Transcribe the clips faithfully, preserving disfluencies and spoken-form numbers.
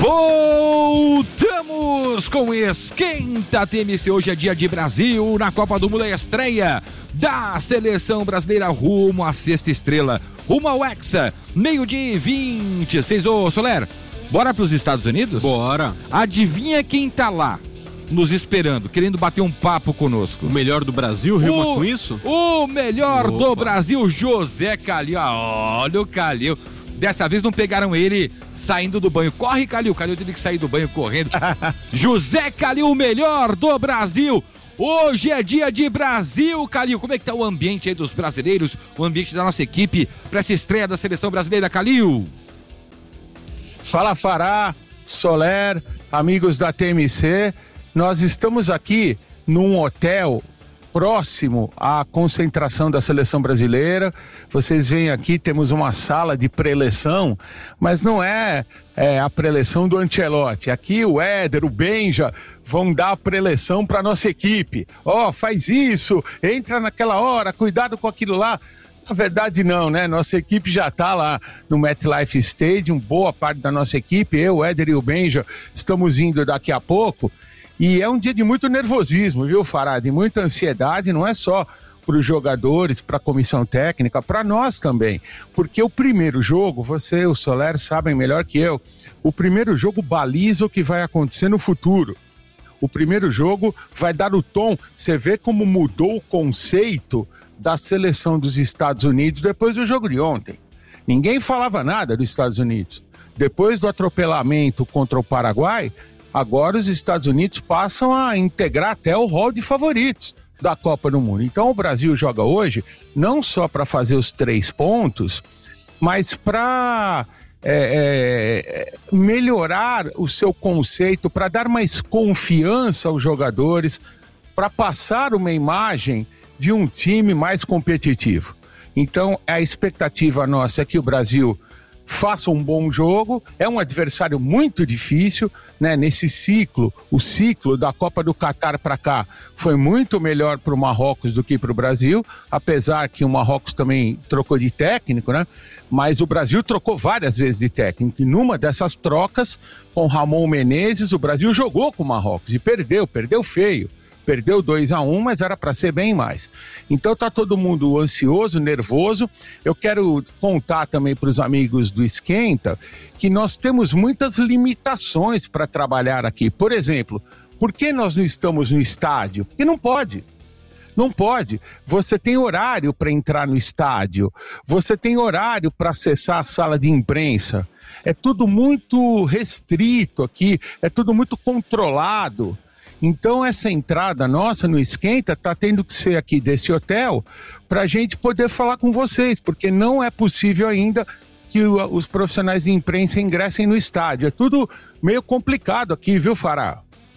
Voltamos com Esquenta T M C. Hoje é dia de Brasil na Copa do Mundo, é a estreia da seleção brasileira rumo à sexta estrela, rumo ao Hexa, meio-dia e vinte e seis. Ô Soler, bora pros Estados Unidos? Bora. Adivinha quem tá lá nos esperando, querendo bater um papo conosco? O melhor do Brasil, rima o, com isso? O melhor Opa. do Brasil, José Calil. Olha o Calil. Dessa vez não pegaram ele saindo do banho. Corre, Calil. Calil teve que sair do banho correndo. José Calil, o melhor do Brasil. Hoje é dia de Brasil, Calil. Como é que tá o ambiente aí dos brasileiros, o ambiente da nossa equipe para essa estreia da seleção brasileira, Calil? Fala, Fará, Soler, amigos da T M C. Nós estamos aqui num hotel próximo à concentração da seleção brasileira. Vocês veem aqui, temos uma sala de preleção, mas não é, é a preleção do Ancelotti. Aqui o Éder, o Benja vão dar a preleção para nossa equipe. Ó, oh, faz isso, entra naquela hora, cuidado com aquilo lá. Na verdade não, né? Nossa equipe já está lá no MetLife Stadium, boa parte da nossa equipe, eu, o Éder e o Benja, estamos indo daqui a pouco. E é um dia de muito nervosismo, viu, Fará? De muita ansiedade, não é só para os jogadores, para a comissão técnica, para nós também. Porque o primeiro jogo, você e o Soler sabem melhor que eu, o primeiro jogo baliza o que vai acontecer no futuro. O primeiro jogo vai dar o tom. Você vê como mudou o conceito da seleção dos Estados Unidos depois do jogo de ontem. Ninguém falava nada dos Estados Unidos. Depois do atropelamento contra o Paraguai, agora os Estados Unidos passam a integrar até o rol de favoritos da Copa do Mundo. Então o Brasil joga hoje não só para fazer os três pontos, mas para é, é, melhorar o seu conceito, para dar mais confiança aos jogadores, para passar uma imagem de um time mais competitivo. Então a expectativa nossa é que o Brasil faça um bom jogo. É um adversário muito difícil, né? Nesse ciclo, o ciclo da Copa do Catar para cá foi muito melhor para o Marrocos do que para o Brasil, apesar que o Marrocos também trocou de técnico, né? Mas o Brasil trocou várias vezes de técnico, e numa dessas trocas, com Ramon Menezes, o Brasil jogou com o Marrocos e perdeu, perdeu feio. Perdeu dois a um, mas era para ser bem mais. Então tá todo mundo ansioso, nervoso. Eu quero contar também para os amigos do Esquenta que nós temos muitas limitações para trabalhar aqui. Por exemplo, por que nós não estamos no estádio? Porque não pode. Não pode. Você tem horário para entrar no estádio. Você tem horário para acessar a sala de imprensa. É tudo muito restrito aqui. É tudo muito controlado. Então essa entrada nossa no Esquenta está tendo que ser aqui desse hotel para a gente poder falar com vocês, porque não é possível ainda que o, os profissionais de imprensa ingressem no estádio. É tudo meio complicado aqui, viu, Fará?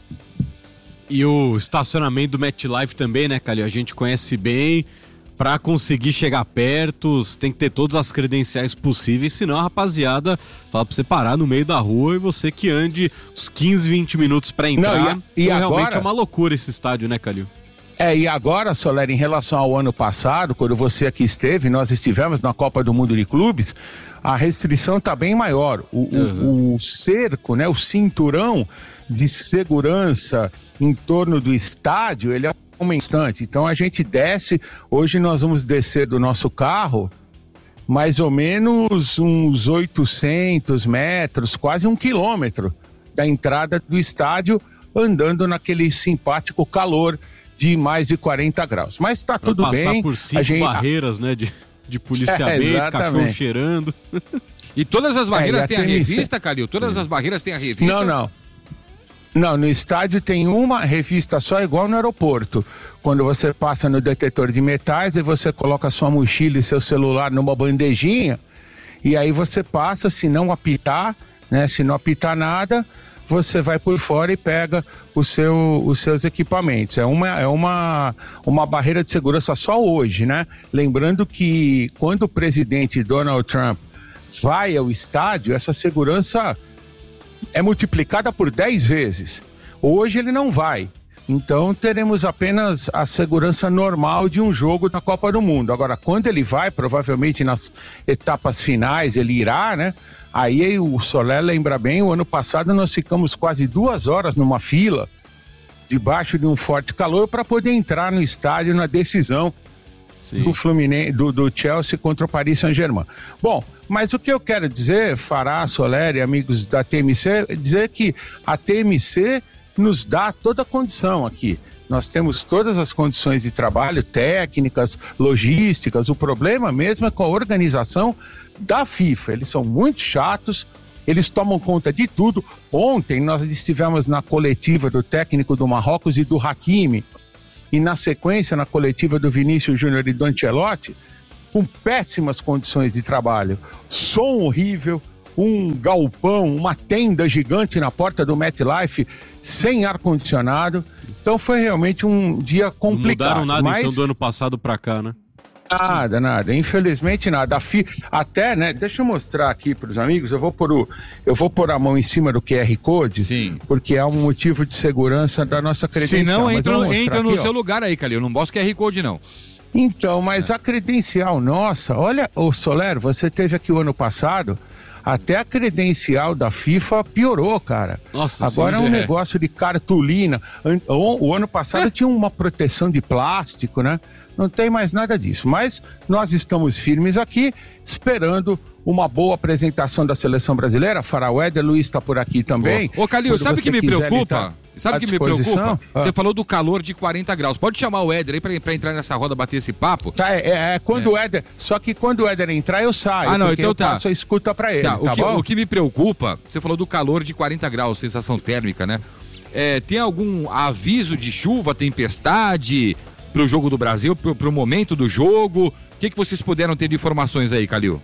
E o estacionamento do MetLife também, né, Calil? A gente conhece bem. Pra conseguir chegar perto, você tem que ter todas as credenciais possíveis, senão a rapaziada fala pra você parar no meio da rua e você que ande uns quinze, vinte minutos pra entrar. Não, e, e então, agora... realmente é uma loucura esse estádio, né, Calil? É, e agora, Soler, em relação ao ano passado, quando você aqui esteve, nós estivemos na Copa do Mundo de Clubes, a restrição tá bem maior. O, uhum. o, o cerco, né, o cinturão de segurança em torno do estádio, ele é um instante. Então a gente desce, hoje nós vamos descer do nosso carro mais ou menos uns oitocentos metros, quase um quilômetro da entrada do estádio, andando naquele simpático calor de mais de quarenta graus. Mas tá pra tudo passar bem. Por cinco gente... barreiras, né, de, de policiamento, é, cachorro cheirando. E todas as barreiras é, têm a revista, Calil? Todas as barreiras têm a revista? Não, não. Não, no estádio tem uma revista só, igual no aeroporto. Quando você passa no detetor de metais, aí você coloca sua mochila e seu celular numa bandejinha, e aí você passa, se não apitar, né? Se não apitar nada, você vai por fora e pega o seu, os seus equipamentos. É uma, é uma, uma barreira de segurança só hoje, né? Lembrando que quando o presidente Donald Trump vai ao estádio, essa segurança é multiplicada por dez vezes. Hoje ele não vai, Então teremos apenas a segurança normal de um jogo na Copa do Mundo. Agora, quando ele vai, provavelmente nas etapas finais ele irá, né? Aí o Soler lembra bem, o ano passado nós ficamos quase duas horas numa fila, debaixo de um forte calor, para poder entrar no estádio na decisão Sim. do Fluminense, do, do Chelsea contra o Paris Saint-Germain. Bom, mas o que eu quero dizer, Fará, Soler e amigos da T M C, é dizer que a T M C nos dá toda a condição aqui. Nós temos todas as condições de trabalho, técnicas, logísticas. O problema mesmo é com a organização da FIFA. Eles são muito chatos, eles tomam conta de tudo. Ontem nós estivemos na coletiva do técnico do Marrocos e do Hakimi, e na sequência na coletiva do Vinícius Júnior e do Ancelotti, com péssimas condições de trabalho. Som horrível, um galpão, uma tenda gigante na porta do MetLife, sem ar-condicionado. Então foi realmente um dia complicado. Não mudaram nada mas... então do ano passado pra cá, né? Nada, nada. Infelizmente nada. A Fi... Até, né? Deixa eu mostrar aqui para os amigos. Eu vou pôr o... eu vou pôr a mão em cima do Q R Code. Sim. Porque é um motivo de segurança da nossa credencial. Se não, entra, entra aqui, no ó. seu lugar aí, Calil. Não mostra o Q R Code, não. Então, mas a credencial nossa... Olha, ô Soler, você teve aqui o ano passado... Até a credencial da FIFA piorou, cara. Nossa, agora sim, é um é. negócio de cartolina. O, o ano passado tinha uma proteção de plástico, né? Não tem mais nada disso. Mas nós estamos firmes aqui, esperando uma boa apresentação da seleção brasileira. Fará, o Éder Luiz está por aqui também. Ô, ô Calil, sabe o que me preocupa? Sabe o que me preocupa? Ah. Você falou do calor de quarenta graus. Pode chamar o Éder aí pra, pra entrar nessa roda, bater esse papo? Tá, é, é, é quando é. o Éder... Só que quando o Éder entrar, eu saio. Ah, não, então eu tá. passo a escuta pra ele, tá, tá o que, bom? O que me preocupa, você falou do calor de quarenta graus, sensação térmica, né? É, tem algum aviso de chuva, tempestade pro jogo do Brasil, pro, pro momento do jogo? O que, que vocês puderam ter de informações aí, Calil?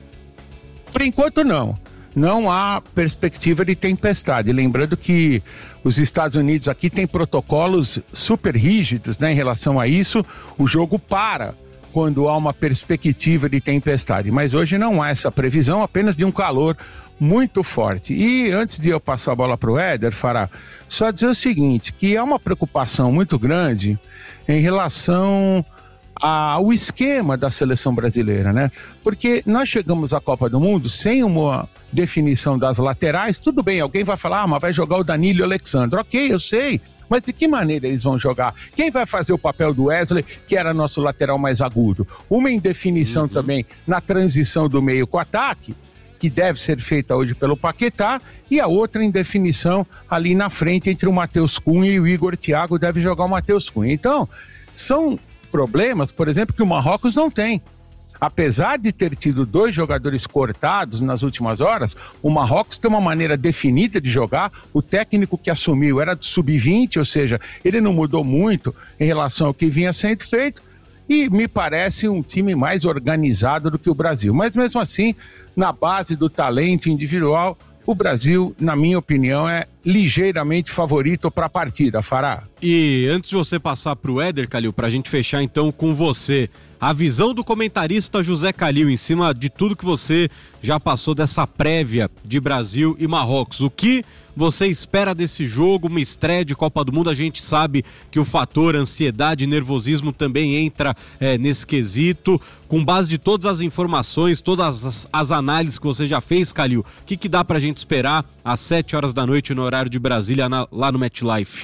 Por enquanto, não. Não há perspectiva de tempestade. Lembrando que os Estados Unidos aqui têm protocolos super rígidos, né, em relação a isso. O jogo para quando há uma perspectiva de tempestade. Mas hoje não há essa previsão, apenas de um calor muito forte. E antes de eu passar a bola para o Éder, Fará, só dizer o seguinte, que há uma preocupação muito grande em relação ao esquema da seleção brasileira, né? Porque nós chegamos à Copa do Mundo sem uma definição das laterais. Tudo bem, alguém vai falar, ah, mas vai jogar o Danilo e o Alexandre. Ok, eu sei, mas de que maneira eles vão jogar? Quem vai fazer o papel do Wesley, que era nosso lateral mais agudo? Uma indefinição uhum. também na transição do meio com o ataque, que deve ser feita hoje pelo Paquetá, e a outra indefinição ali na frente entre o Matheus Cunha e o Igor Thiago, deve jogar o Matheus Cunha. Então, são problemas, por exemplo, que o Marrocos não tem. Apesar de ter tido dois jogadores cortados nas últimas horas, o Marrocos tem uma maneira definida de jogar. O técnico que assumiu era do sub vinte, ou seja, ele não mudou muito em relação ao que vinha sendo feito, e me parece um time mais organizado do que o Brasil. Mas mesmo assim, na base do talento individual, o Brasil, na minha opinião, é ligeiramente favorito para a partida, Fará. E antes de você passar para o Éder, Calil, para a gente fechar então com você, a visão do comentarista José Calil em cima de tudo que você já passou dessa prévia de Brasil e Marrocos. O que você espera desse jogo, uma estreia de Copa do Mundo? A gente sabe que o fator ansiedade e nervosismo também entra é, nesse quesito. Com base de todas as informações, todas as, as análises que você já fez, Calil, o que, que dá pra gente esperar às sete horas da noite no horário de Brasília, na, lá no MetLife?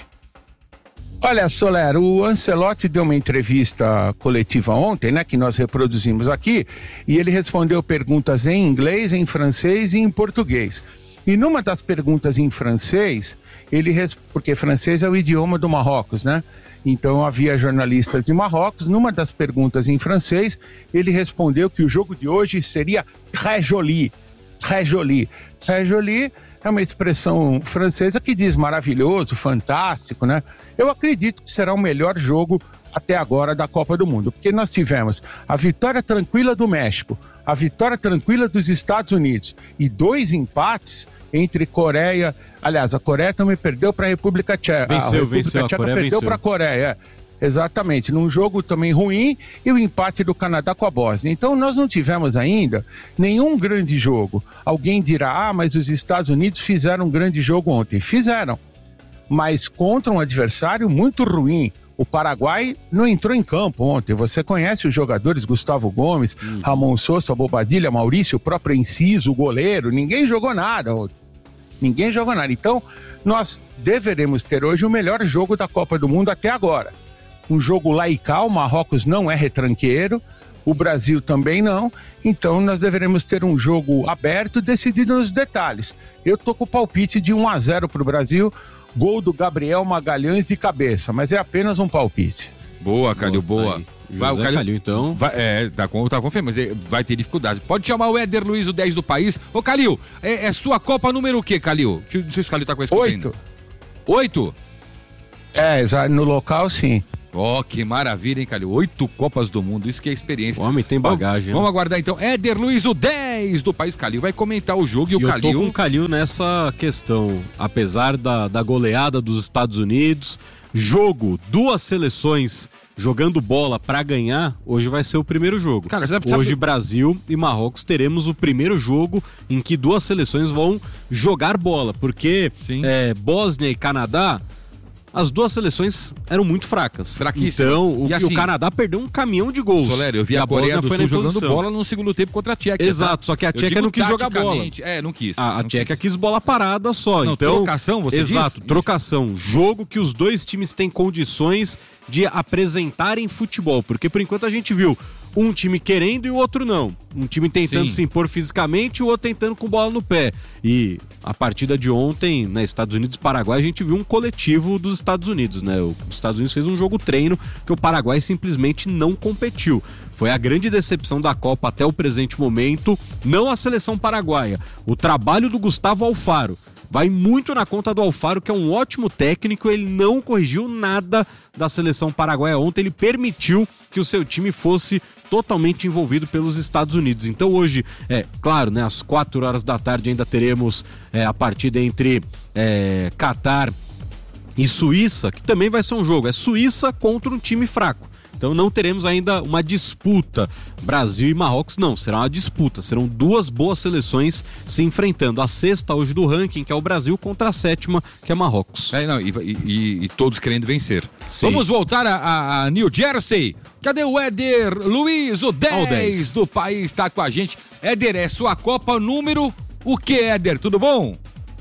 Olha, Soler, o Ancelotti deu uma entrevista coletiva ontem, né, que nós reproduzimos aqui, e ele respondeu perguntas em inglês, em francês e em português. E numa das perguntas em francês, ele res... porque francês é o idioma do Marrocos, né? Então havia jornalistas de Marrocos. Numa das perguntas em francês, ele respondeu que o jogo de hoje seria très joli, très joli. Très joli é uma expressão francesa que diz maravilhoso, fantástico, né? Eu acredito que será o melhor jogo até agora da Copa do Mundo, porque nós tivemos a vitória tranquila do México, a vitória tranquila dos Estados Unidos e dois empates entre Coreia, aliás, a Coreia também perdeu para a República Tcheca, venceu, a República venceu, Tcheca a Coreia perdeu para a Coreia, exatamente, num jogo também ruim, e o empate do Canadá com a Bósnia. Então nós não tivemos ainda nenhum grande jogo. Alguém dirá, ah, mas os Estados Unidos fizeram um grande jogo ontem. Fizeram. mas contra um adversário muito ruim. O Paraguai não entrou em campo ontem. Você conhece os jogadores Gustavo Gomes, hum. Ramon Sousa, Bobadilha, Maurício, o próprio Enciso, o goleiro. Ninguém jogou nada ontem. Ninguém jogou nada. Então, nós deveremos ter hoje o melhor jogo da Copa do Mundo até agora. Um jogo laical, Marrocos não é retranqueiro, o Brasil também não. Então, nós deveremos ter um jogo aberto, decidido nos detalhes. Eu tô com o palpite de um a zero para o Brasil. Gol do Gabriel Magalhães de cabeça, mas é apenas um palpite. Boa, Calil, boa. Tá vai, José o Calil, Calil então. Vai, é, tá, tá confirmando, mas vai ter dificuldade. Pode chamar o Éder Luiz, o dez do país. Ô, Calil, é, é sua Copa número o quê, Calil? Não sei se o Calil tá com esse Oito. Oito? É, no local, sim. Ó, oh, que maravilha, hein, Calil? Oito Copas do Mundo, isso que é experiência. O homem tem bagagem. Vamos, vamos aguardar então. Éder Luiz, o dez do país. Calil vai comentar o jogo e o eu Calil... Eu tô com o Calil nessa questão. Apesar da, da goleada dos Estados Unidos, jogo, duas seleções jogando bola pra ganhar, hoje vai ser o primeiro jogo. Cara, sabe, sabe... Hoje, Brasil e Marrocos teremos o primeiro jogo em que duas seleções vão jogar bola. Porque é, Bósnia e Canadá... As duas seleções eram muito fracas. Fraquíssimas. Então, o, e assim, o Canadá perdeu um caminhão de gols. Soler, eu vi a, a Coreia do Sul jogando bola no segundo tempo contra a Tchequia. Exato, tá? só que a Tchequia não quis jogar bola. É, não quis. A, a não Tchequia quis. quis bola parada só. Não, então, trocação, você Exato, diz? trocação. Isso. Jogo que os dois times têm condições de apresentarem futebol. Porque, por enquanto, a gente viu um time querendo e o outro não. Um time tentando Sim. se impor fisicamente e o outro tentando com bola no pé. E a partida de ontem, né, Estados Unidos e Paraguai, a gente viu um coletivo dos Estados Unidos, né? Os Estados Unidos fez um jogo treino que o Paraguai simplesmente não competiu. Foi a grande decepção da Copa até o presente momento, não a seleção paraguaia. O trabalho do Gustavo Alfaro vai muito na conta do Alfaro, que é um ótimo técnico. Ele não corrigiu nada da seleção paraguaia ontem, ele permitiu que o seu time fosse totalmente envolvido pelos Estados Unidos. Então hoje, é claro, né, às quatro horas da tarde ainda teremos é, a partida entre é, Catar e Suíça, que também vai ser um jogo, é Suíça contra um time fraco. Então não teremos ainda uma disputa Brasil e Marrocos, não, será uma disputa, serão duas boas seleções se enfrentando, a sexta hoje do ranking, que é o Brasil, contra a sétima, que é Marrocos. É, não, e, e, e todos querendo vencer. Sim. Vamos voltar a, a New Jersey. Cadê o Éder Luiz, o dez do país, tá com a gente. Éder, é sua Copa número o que, Éder? Tudo bom?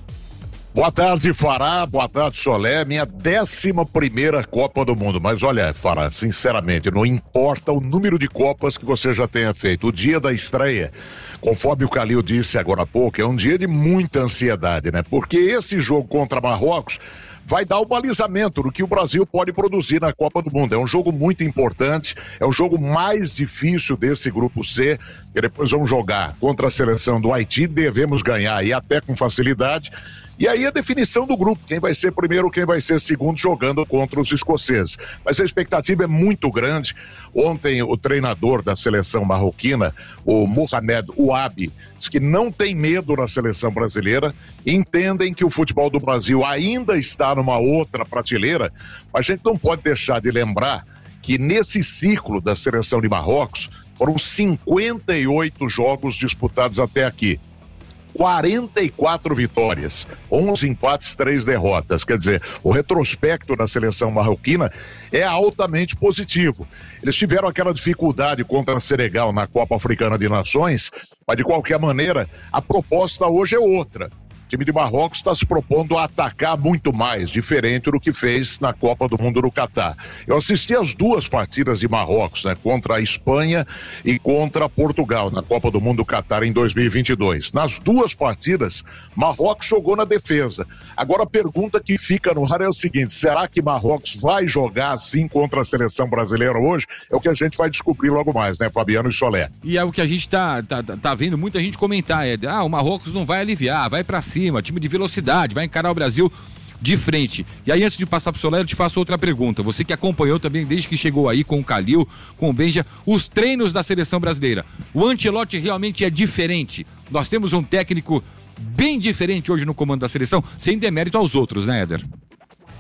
Boa tarde, Fará. Boa tarde, Solé. Minha décima primeira Copa do Mundo. Mas olha, Fará, sinceramente, não importa o número de Copas que você já tenha feito. O dia da estreia, conforme o Calil disse agora há pouco, é um dia de muita ansiedade, né? Porque esse jogo contra Marrocos vai dar o balizamento do que o Brasil pode produzir na Copa do Mundo. É um jogo muito importante, é o jogo mais difícil desse grupo C, que depois vamos jogar contra a seleção do Haiti, devemos ganhar e até com facilidade. E aí a definição do grupo, quem vai ser primeiro, quem vai ser segundo, jogando contra os escoceses. Mas a expectativa é muito grande. Ontem o treinador da seleção marroquina, o Mohamed Ouabi, disse que não tem medo na seleção brasileira, entendem que o futebol do Brasil ainda está numa outra prateleira, mas a gente não pode deixar de lembrar que nesse ciclo da seleção de Marrocos foram cinquenta e oito jogos disputados até aqui. quarenta e quatro vitórias, onze empates, três derrotas. Quer dizer, o retrospecto da seleção marroquina é altamente positivo. Eles tiveram aquela dificuldade contra a Senegal na Copa Africana de Nações, mas de qualquer maneira, a proposta hoje é outra. O time de Marrocos está se propondo a atacar muito mais, diferente do que fez na Copa do Mundo no Catar. Eu assisti as duas partidas de Marrocos, né, contra a Espanha e contra Portugal, na Copa do Mundo do Catar em dois mil e vinte e dois. Nas duas partidas, Marrocos jogou na defesa. Agora a pergunta que fica no ar é o seguinte: será que Marrocos vai jogar assim contra a seleção brasileira hoje? É o que a gente vai descobrir logo mais, né, Fabiano e Solé? E é o que a gente tá, tá, tá vendo muita gente comentar, é, ah, o Marrocos não vai aliviar, vai pra cima. Time de velocidade, vai encarar o Brasil de frente. E aí, antes de passar pro Soler, eu te faço outra pergunta. Você que acompanhou também desde que chegou aí com o Calil, com o Benja, os treinos da seleção brasileira. O Ancelotti realmente é diferente. Nós temos um técnico bem diferente hoje no comando da seleção, sem demérito aos outros, né, Éder?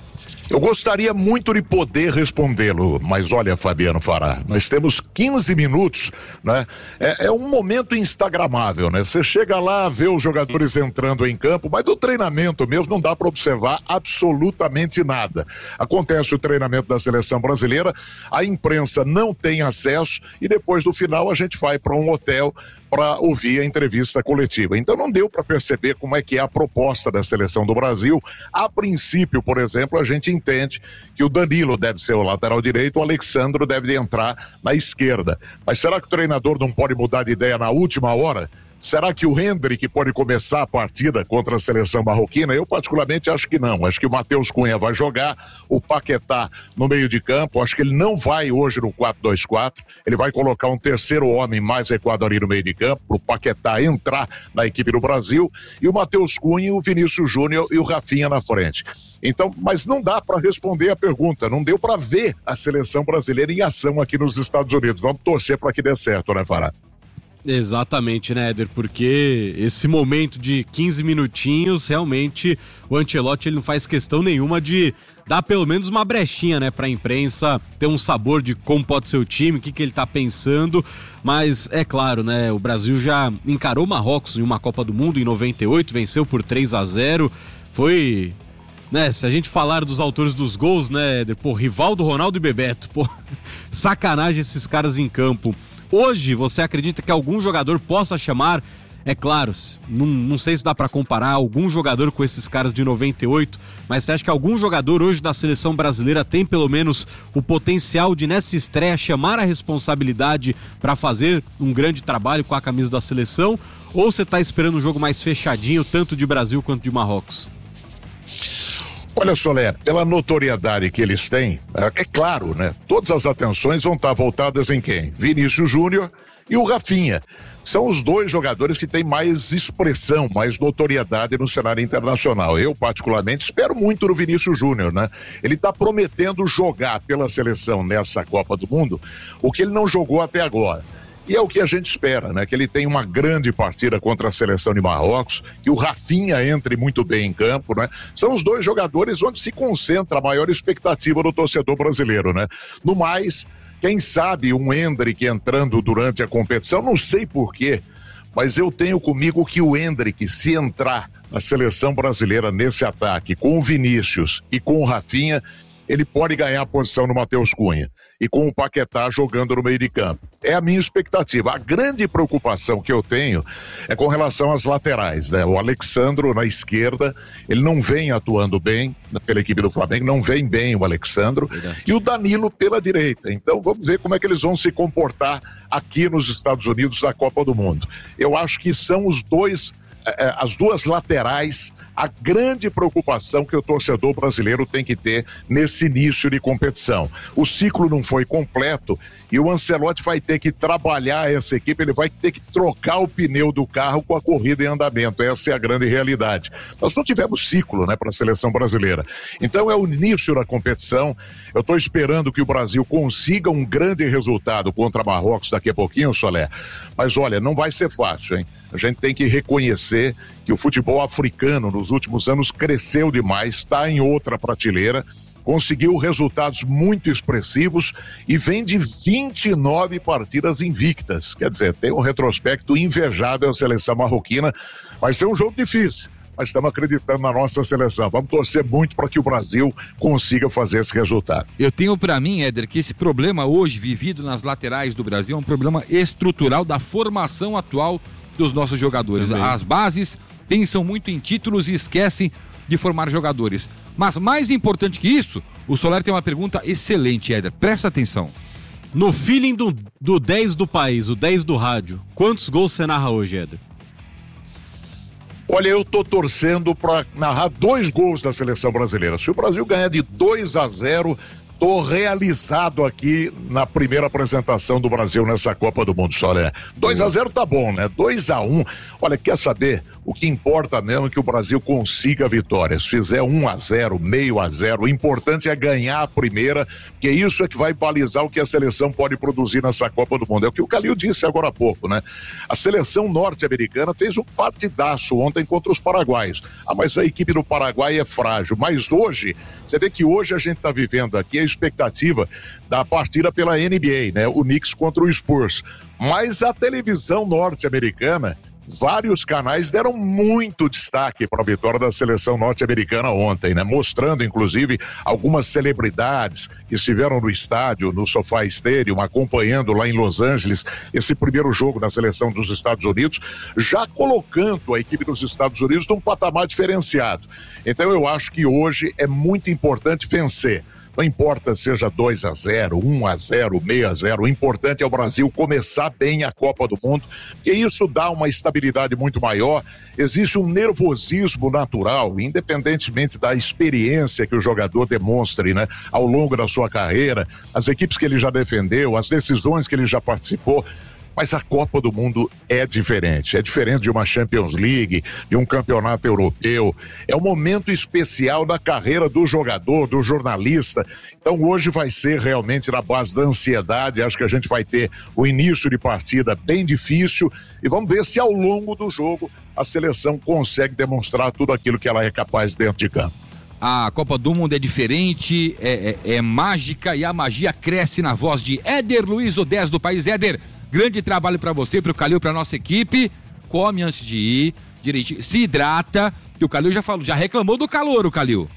Eu gostaria muito de poder respondê-lo, mas olha, Fabiano Fará, nós temos quinze minutos, né? É, é um momento instagramável, né? Você chega lá, vê os jogadores entrando em campo, mas do treinamento mesmo não dá para observar absolutamente nada. Acontece o treinamento da seleção brasileira, a imprensa não tem acesso e depois do final a gente vai para um hotel para ouvir a entrevista coletiva. Então não deu para perceber como é que é a proposta da seleção do Brasil. A princípio, por exemplo, a gente entende que o Danilo deve ser o lateral direito, o Alexandro deve entrar na esquerda. Mas será que o treinador não pode mudar de ideia na última hora? Será que o Hendrick pode começar a partida contra a seleção marroquina? Eu particularmente acho que não. Acho que o Matheus Cunha vai jogar, o Paquetá no meio de campo. Acho que ele não vai hoje no quatro dois quatro. Ele vai colocar um terceiro homem mais recuado ali no meio de campo, para o Paquetá entrar na equipe do Brasil. E o Matheus Cunha, o Vinícius Júnior e o Rafinha na frente. Então, mas não dá para responder a pergunta, não deu para ver a seleção brasileira em ação aqui nos Estados Unidos. Vamos torcer para que dê certo, né, Fará? Exatamente, né, Éder? Porque esse momento de quinze minutinhos, realmente, o Ancelotti ele não faz questão nenhuma de dar pelo menos uma brechinha, né, pra imprensa ter um sabor de como pode ser o time, o que, que ele tá pensando. Mas é claro, né, o Brasil já encarou o Marrocos em uma Copa do Mundo em noventa e oito, venceu por três a zero. Foi, né, se a gente falar dos autores dos gols, né, Éder, pô, Rivaldo, Ronaldo e Bebeto, pô, sacanagem esses caras em campo. Hoje, você acredita que algum jogador possa chamar, é claro, não, não sei se dá pra comparar algum jogador com esses caras de noventa e oito, mas você acha que algum jogador hoje da seleção brasileira tem pelo menos o potencial de nessa estreia chamar a responsabilidade pra fazer um grande trabalho com a camisa da seleção? Ou você tá esperando um jogo mais fechadinho, tanto de Brasil quanto de Marrocos? Olha, Solé, pela notoriedade que eles têm, é, é claro, né? Todas as atenções vão estar voltadas em quem? Vinícius Júnior e o Rafinha. São os dois jogadores que têm mais expressão, mais notoriedade no cenário internacional. Eu, particularmente, espero muito do Vinícius Júnior, né? Ele está prometendo jogar pela seleção nessa Copa do Mundo o que ele não jogou até agora. E é o que a gente espera, né? Que ele tenha uma grande partida contra a seleção de Marrocos, que o Rafinha entre muito bem em campo, né? São os dois jogadores onde se concentra a maior expectativa do torcedor brasileiro, né? No mais, quem sabe um Hendrick entrando durante a competição, não sei porquê, mas eu tenho comigo que o Hendrick, se entrar na seleção brasileira nesse ataque com o Vinícius e com o Rafinha, ele pode ganhar a posição no Matheus Cunha e com o Paquetá jogando no meio de campo. É a minha expectativa. A grande preocupação que eu tenho é com relação às laterais, né? O Alexandro na esquerda, ele não vem atuando bem pela equipe do Flamengo, não vem bem o Alexandro. Verdade. E o Danilo pela direita. Então vamos ver como é que eles vão se comportar aqui nos Estados Unidos na Copa do Mundo. Eu acho que são os dois, eh, as duas laterais, a grande preocupação que o torcedor brasileiro tem que ter nesse início de competição. O ciclo não foi completo e o Ancelotti vai ter que trabalhar essa equipe, ele vai ter que trocar o pneu do carro com a corrida em andamento. Essa é a grande realidade. Nós não tivemos ciclo, né, para a seleção brasileira. Então é o início da competição. Eu estou esperando que o Brasil consiga um grande resultado contra Marrocos daqui a pouquinho, Solé. Mas olha, não vai ser fácil, hein? A gente tem que reconhecer que o futebol africano nos últimos anos cresceu demais, está em outra prateleira, conseguiu resultados muito expressivos e vem de vinte e nove partidas invictas. Quer dizer, tem um retrospecto invejável a seleção marroquina. Vai ser um jogo difícil, mas estamos acreditando na nossa seleção. Vamos torcer muito para que o Brasil consiga fazer esse resultado. Eu tenho para mim, Éder, que esse problema hoje vivido nas laterais do Brasil é um problema estrutural da formação atual dos nossos jogadores. Também. As bases pensam muito em títulos e esquecem de formar jogadores. Mas mais importante que isso, o Soler tem uma pergunta excelente, Éder. Presta atenção. No feeling do, do dez do país, o dez do rádio, quantos gols você narra hoje, Éder? Olha, eu tô torcendo para narrar dois gols da seleção brasileira. Se o Brasil ganhar de dois a zero, tô realizado aqui na primeira apresentação do Brasil nessa Copa do Mundo, Solé. dois a zero tá bom, né? dois a um. Olha, quer saber? O que importa mesmo é que o Brasil consiga a vitória. Se fizer um a zero, meio a zero, o importante é ganhar a primeira, porque isso é que vai balizar o que a seleção pode produzir nessa Copa do Mundo. É o que o Calil disse agora há pouco, né? A seleção norte-americana fez um partidaço ontem contra os paraguaios. Ah, mas a equipe do Paraguai é frágil. Mas hoje, você vê que hoje a gente está vivendo aqui a expectativa da partida pela N B A, né? O Knicks contra o Spurs. Mas a televisão norte-americana, vários canais deram muito destaque para a vitória da seleção norte-americana ontem, né? Mostrando, inclusive, algumas celebridades que estiveram no estádio, no SoFi Stadium, acompanhando lá em Los Angeles esse primeiro jogo da seleção dos Estados Unidos, já colocando a equipe dos Estados Unidos num patamar diferenciado. Então eu acho que hoje é muito importante vencer. Não importa seja dois a zero, um a zero, meio a zero, o importante é o Brasil começar bem a Copa do Mundo, porque isso dá uma estabilidade muito maior. Existe um nervosismo natural, independentemente da experiência que o jogador demonstre, né, ao longo da sua carreira, as equipes que ele já defendeu, as decisões que ele já participou. Mas a Copa do Mundo é diferente, é diferente de uma Champions League, de um campeonato europeu, é um momento especial da carreira do jogador, do jornalista. Então hoje vai ser realmente na base da ansiedade, acho que a gente vai ter o início de partida bem difícil e vamos ver se ao longo do jogo a seleção consegue demonstrar tudo aquilo que ela é capaz dentro de campo. A Copa do Mundo é diferente, é, é, é mágica e a magia cresce na voz de Éder Luiz, o dez do país. Éder, grande trabalho pra você, pro Calil, pra nossa equipe. Come antes de ir, direitinho, se hidrata, que o Calil já falou, já reclamou do calor, o Calil.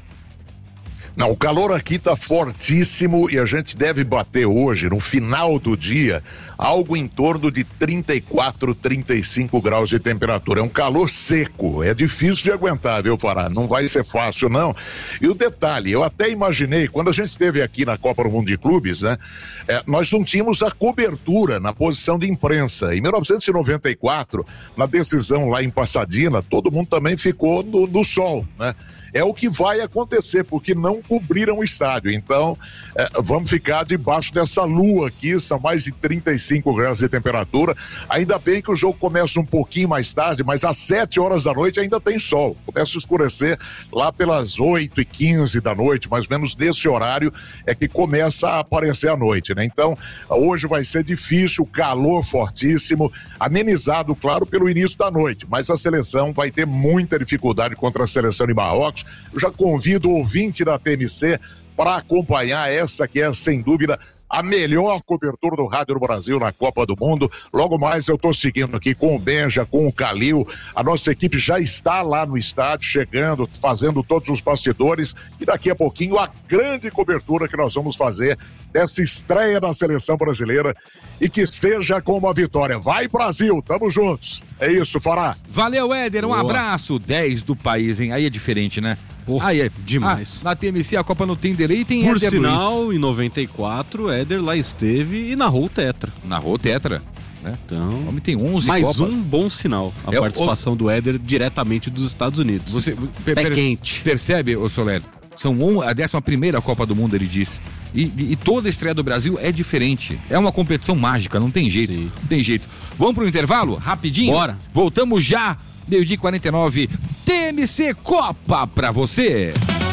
Não, o calor aqui tá fortíssimo e a gente deve bater hoje, no final do dia, algo em torno de trinta e quatro, trinta e cinco graus de temperatura. É um calor seco, é difícil de aguentar, viu, Fará? Não vai ser fácil, não. E o detalhe, eu até imaginei, quando a gente esteve aqui na Copa do Mundo de Clubes, né, é, nós não tínhamos a cobertura na posição de imprensa. Em mil novecentos e noventa e quatro, na decisão lá em Pasadena, todo mundo também ficou no, no sol, né? É o que vai acontecer, porque não cobriram o estádio. Então, é, vamos ficar debaixo dessa lua aqui, são mais de trinta e cinco graus de temperatura. Ainda bem que o jogo começa um pouquinho mais tarde, mas às sete horas da noite ainda tem sol. Começa a escurecer lá pelas oito e quinze da noite, mais ou menos nesse horário é que começa a aparecer a noite, né? Então, hoje vai ser difícil, calor fortíssimo, amenizado, claro, pelo início da noite, mas a seleção vai ter muita dificuldade contra a seleção de Marrocos. Eu já convido o ouvinte da T M C para acompanhar essa que é, sem dúvida, a melhor cobertura do rádio do Brasil na Copa do Mundo. Logo mais eu estou seguindo aqui com o Benja, com o Calil. A nossa equipe já está lá no estádio, chegando, fazendo todos os bastidores. E daqui a pouquinho a grande cobertura que nós vamos fazer dessa estreia da seleção brasileira. E que seja com uma vitória. Vai, Brasil, tamo juntos. É isso, Fará. Valeu, Éder, um Boa. abraço. dez do país, hein? Aí é diferente, né? Porra, Aí é demais. Ah, na T M C a Copa não tem delay e tem Por Éder sinal, Luiz. em noventa e quatro, Éder lá esteve e narrou o Tetra. Narrou Tetra, né? Então, O homem tem onze mais Copas. um bom sinal, a É o- participação do Éder diretamente dos Estados Unidos. Você Pé per- quente. Percebe, ô Soler? São um, a décima primeira Copa do Mundo, ele disse. E, e, e toda a estreia do Brasil é diferente. É uma competição mágica, não tem jeito. Sim. Não tem jeito. Vamos pro intervalo? Rapidinho? Bora. Voltamos já. Meio-dia e quarenta e nove. T M C Copa pra você.